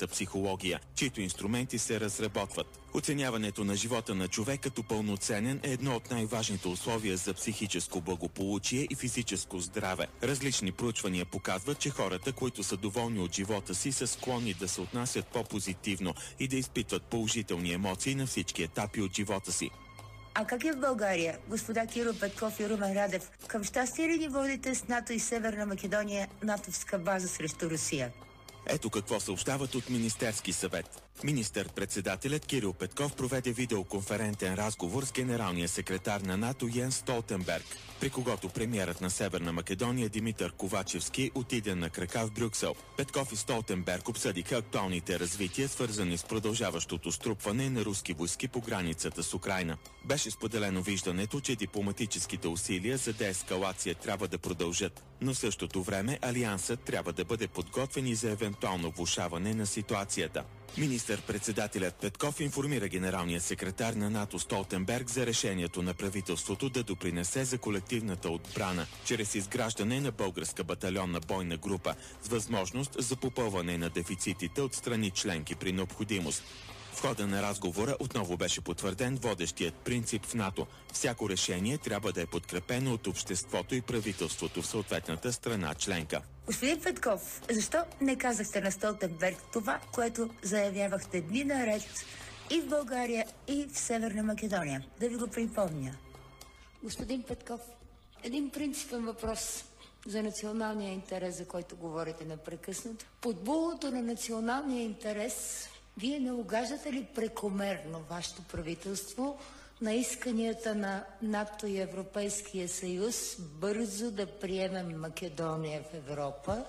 психология, чието инструменти се разработват. Оценяването на живота на човек като пълноценен е едно от най-важните условия за психическо благополучие и физическо здраве. Различни проучвания показват, че хората, които са доволни от живота си, са склонни да се отнасят по-позитивно и да изпитват положителни емоции на всички етапи от живота си. А как е в България, господа Кирил Петков и Румен Радев? Към щастие ли ни водите с НАТО и Северна Македония натовска база срещу Русия? Ето какво съобщават от Министерски съвет. Министър-председателят Кирил Петков проведе видеоконферентен разговор с генералния секретар на НАТО Йенс Столтенберг, при когото премиерът на Северна Македония Димитър Ковачевски отиде на крака в Брюксел. Петков и Столтенберг обсъдиха актуалните развития, свързани с продължаващото струпване на руски войски по границата с Украйна. Беше споделено виждането, че дипломатическите усилия за деескалация трябва да продължат, но в същото време Алиансът трябва да бъде подготвен и за евентуално влошаване на ситуацията. Министър-председателят Петков информира генералния секретар на НАТО Столтенберг за решението на правителството да допринесе за колективната отбрана чрез изграждане на българска батальонна бойна група с възможност за попълване на дефицитите от страни членки при необходимост. В хода на разговора отново беше потвърден водещият принцип в НАТО. Всяко решение трябва да е подкрепено от обществото и правителството в съответната страна членка. Господин Петков, защо не казахте на Столтенберг това, което заявявахте дни наред и в България, и в Северна Македония? Да ви го припомня. Господин Петков, един принципен въпрос за националния интерес, за който говорите непрекъснато. Под булото на националния интерес вие не угаждате ли прекомерно вашето правителство на исканията на НАТО и Европейския съюз бързо да приемем Македония в Европа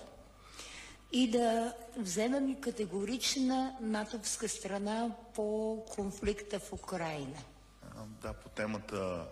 и да вземем категорична натовска страна по конфликта в Украйна? Да, по темата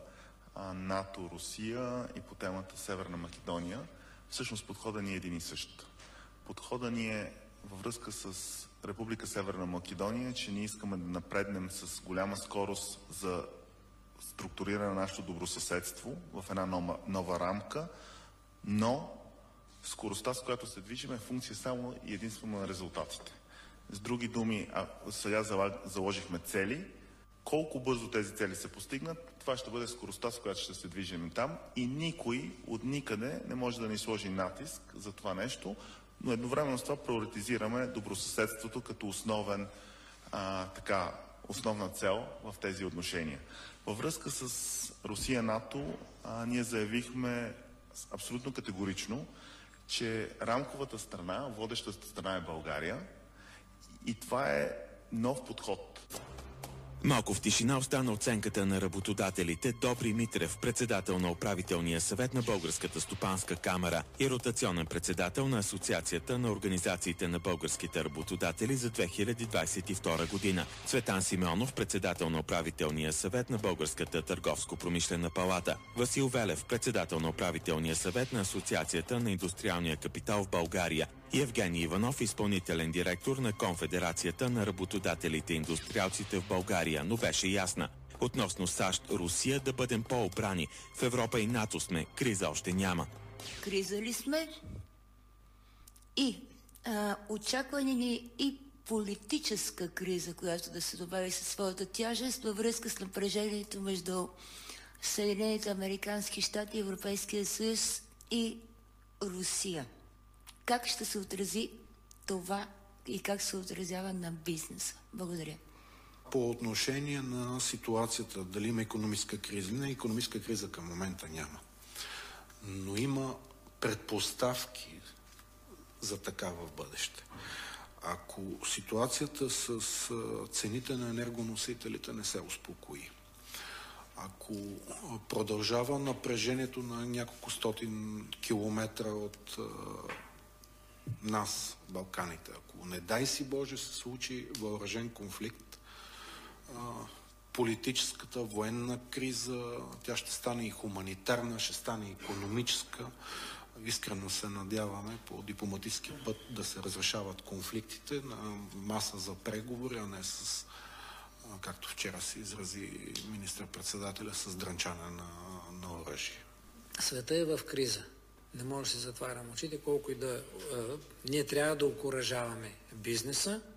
НАТО-Русия и по темата Северна Македония, всъщност подходът ни е един и същ. Подходът ни е във връзка с Република Северна Македония, че ние искаме да напреднем с голяма скорост за структуриране на нашето добросъседство в една нова рамка, но скоростта, с която се движим, е функция само и единствено на резултатите. С други думи, сега заложихме цели. Колко бързо тези цели се постигнат, това ще бъде скоростта, с която ще се движим там и никой от никъде не може да ни сложи натиск за това нещо, но едновременно с това приоритизираме добросъседството като основна цел в тези отношения. Във връзка с Русия-НАТО, ние заявихме абсолютно категорично, че рамковата страна, водещата страна е България и това е нов подход. Малко в тишина остана оценката на работодателите Добри Митрев, председател на управителния съвет на Българската стопанска камара и ротационен председател на Асоциацията на организациите на българските работодатели за 2022 година. Цветан Симеонов, председател на управителния съвет на Българската търговско-промишлена палата. Васил Велев, председател на управителния съвет на Асоциацията на индустриалния капитал в България. И Евгений Иванов, изпълнителен директор на Конфедерацията на работодателите и индустриалците в България, но беше ясна. Относно САЩ, Русия да бъдем по-обрани. В Европа и НАТО сме. Криза още няма. Криза ли сме? И очаквани ни и политическа криза, която да се добави със своята тяжест във връзка с напрежението между Съединените американски щати, Европейския съюз и Русия. Как ще се отрази това и как се отразява на бизнеса? Благодаря. По отношение на ситуацията, дали има икономическа криза? Не, икономическа криза към момента няма. Но има предпоставки за такава в бъдеще. Ако ситуацията с цените на енергоносителите не се успокои, ако продължава напрежението на няколко стотин километра от нас, Балканите, ако не дай си Боже се случи въоръжен конфликт, политическата, военна криза, тя ще стане и хуманитарна, ще стане и икономическа. Искрено се надяваме по дипломатически път да се разрешават конфликтите на маса за преговори, а не с, както вчера се изрази министър-председателя, с дрънчане на оръжие. Света е в криза. Не може да се затварям очите, колко и да... Ние трябва да окуражаваме бизнеса,